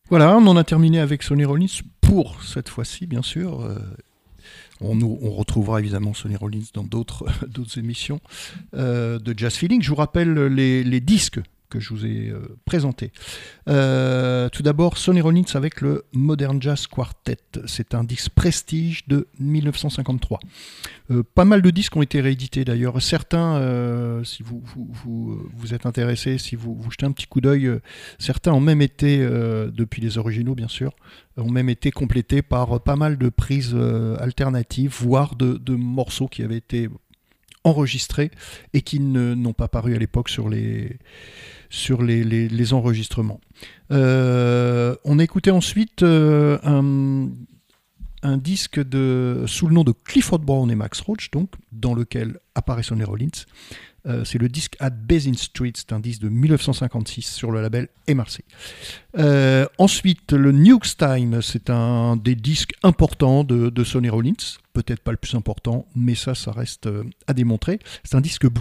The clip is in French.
Voilà, on en a terminé avec Sonny Rollins pour cette fois-ci, bien sûr. On retrouvera évidemment Sonny Rollins dans d'autres d'autres émissions de Jazz Feeling. Je vous rappelle les disques que je vous ai présentés. Tout d'abord, Sonny Rollins avec le Modern Jazz Quartet. C'est un disque prestige de 1953. Pas mal de disques ont été réédités d'ailleurs. Certains, si vous êtes intéressés, si vous jetez un petit coup d'œil, certains ont même été, depuis les originaux bien sûr, ont même été complétés par pas mal de prises alternatives, voire de morceaux qui avaient été enregistrés et qui n'ont pas paru à l'époque sur les enregistrements. On écoutait ensuite un disque sous le nom de Clifford Brown et Max Roach, donc, dans lequel apparaît Sonny Rollins. C'est le disque At Basin Street, c'est un disque de 1956 sur le label MRC. Ensuite, le Nukes Time, c'est un des disques importants de Sonny Rollins, peut-être pas le plus important, mais ça reste à démontrer. C'est un disque